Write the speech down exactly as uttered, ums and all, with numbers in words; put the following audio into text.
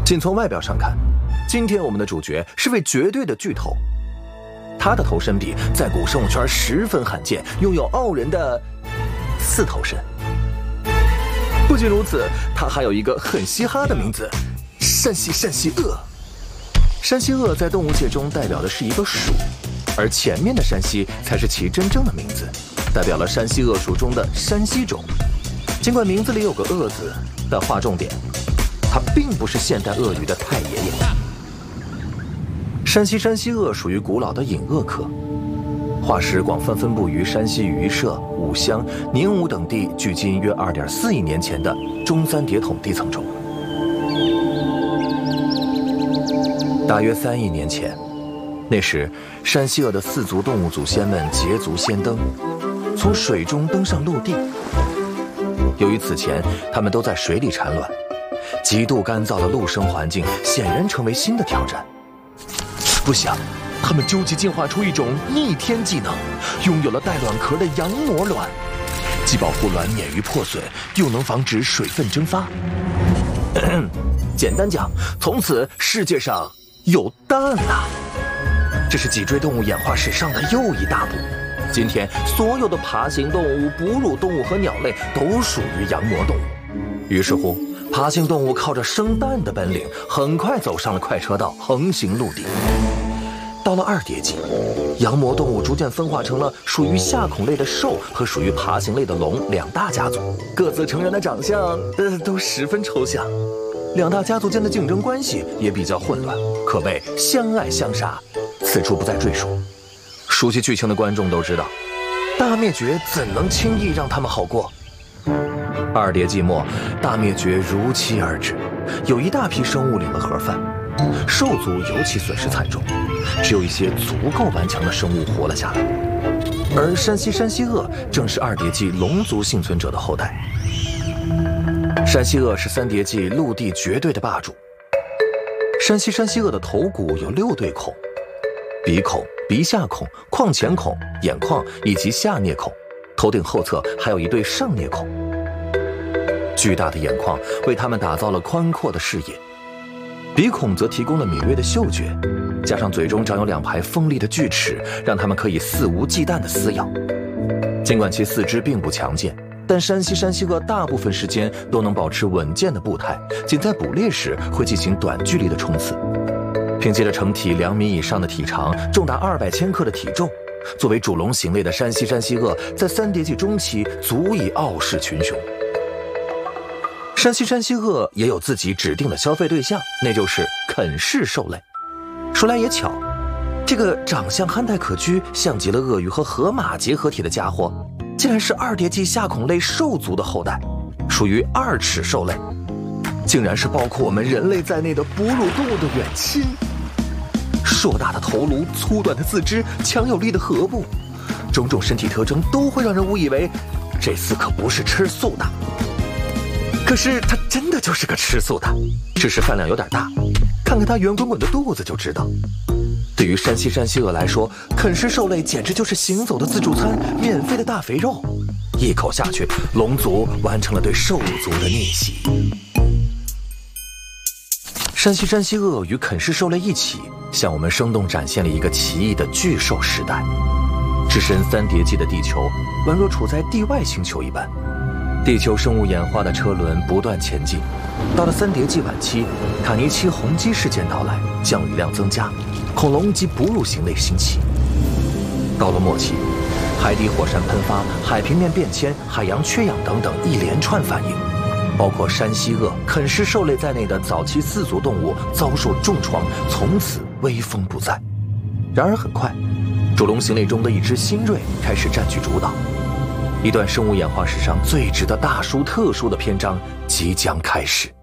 仅从外表上看，今天我们的主角是位绝对的巨头。他的头身比在古生物圈十分罕见，拥有傲人的四头身。不仅如此，他还有一个很嘻哈的名字——山西山西鳄。山西鳄在动物界中代表的是一个属，而前面的山西才是其真正的名字，代表了山西鳄属中的山西种。尽管名字里有个鳄字，但划重点，它并不是现代鳄鱼的太爷爷。山西山西鳄属于古老的隐鳄科，化石广泛分布于山西盂社、武乡、宁武等地，距今约 二点四亿年前的中三叠桶地层中。大约三亿年前，那时山西鳄的四足动物祖先们捷足先登，从水中登上陆地。由于此前它们都在水里产卵，极度干燥的陆生环境显然成为新的挑战。不想，它们究极进化出一种逆天技能，拥有了带卵壳的羊膜卵，既保护卵免于破损，又能防止水分蒸发。简单讲，从此世界上有蛋啦！这是脊椎动物演化史上的又一大步。今天，所有的爬行动物、哺乳动物和鸟类都属于羊膜动物。于是乎，爬行动物靠着生蛋的本领，很快走上了快车道，横行陆地。到了二叠纪，羊膜动物逐渐分化成了属于夏孔类的兽和属于爬行类的龙两大家族，各自成员的长相，呃，都十分抽象。两大家族间的竞争关系也比较混乱，可谓相爱相杀，此处不再赘述。熟悉剧情的观众都知道，大灭绝怎能轻易让他们好过？二叠纪末，大灭绝如期而至，有一大批生物领了盒饭，兽族尤其损失惨重，只有一些足够顽强的生物活了下来。而山西山西鳄正是二叠纪龙族幸存者的后代。山西鳄是三叠纪陆地绝对的霸主。山西山西鳄的头骨有六对孔，鼻孔、鼻下孔、眶前孔、眼眶以及下颞孔，头顶后侧还有一对上颞孔。巨大的眼眶为它们打造了宽阔的视野，鼻孔则提供了敏锐的嗅觉，加上嘴中长有两排锋利的锯齿，让它们可以肆无忌惮地撕咬。尽管其四肢并不强健，但山西山西鳄大部分时间都能保持稳健的步态，仅在捕猎时会进行短距离的冲刺。凭借着成体两米以上的体长，重达二百千克的体重，作为主龙型类的山西山西鳄在三叠纪中期足以傲视群雄。山西山西鳄也有自己指定的消费对象，那就是啃噬兽类。说来也巧，这个长相憨态可掬、像极了鳄鱼和河马结合体的家伙，竟然是二叠纪夏孔类兽族的后代，属于二齿兽类，竟然是包括我们人类在内的哺乳动物的远亲。硕大的头颅、粗短的四肢、强有力的颌部，种种身体特征都会让人误以为这厮可不是吃素的。可是他真的就是个吃素的，只是饭量有点大，看看他圆滚滚的肚子就知道。对于山西山西鳄来说，啃食兽类简直就是行走的自助餐，免费的大肥肉。一口下去，龙族完成了对兽族的逆袭。山西山西鳄与啃食兽类一起，向我们生动展现了一个奇异的巨兽时代。置身三叠纪的地球，宛若处在地外星球一般。地球生物演化的车轮不断前进，到了三叠纪晚期，卡尼奇洪积事件到来，降雨量增加，恐龙及哺乳型类兴起。到了末期，海底火山喷发、海平面变迁、海洋缺氧等等一连串反应，包括山西鳄、啃食兽类在内的早期四足动物遭受重创，从此威风不再。然而很快，主龙型类中的一只新锐开始占据主导。一段生物演化史上最值得大书特书的篇章即将开始。